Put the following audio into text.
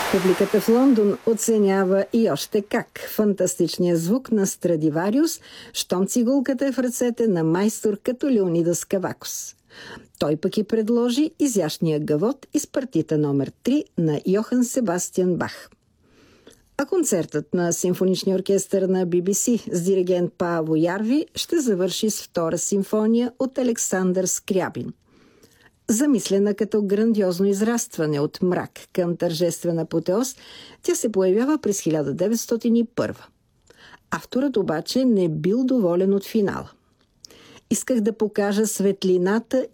Публиката в Лондон оценява и още как фантастичния звук на Страдивариус, щом цигулката е в ръцете на майстор като Леонидас Кавакос. Той пък и предложи изящния гавот из партита номер 3 на Йохан Себастиан Бах. А концертът на симфоничния оркестър на BBC с диригент Пааво Ярви ще завърши с втора симфония от Александър Скрябин. Замислена като грандиозно израстване от мрак към тържествен апотеоз, тя се появява през 1901. Авторът обаче не бил доволен от финала. Исках да покажа светлината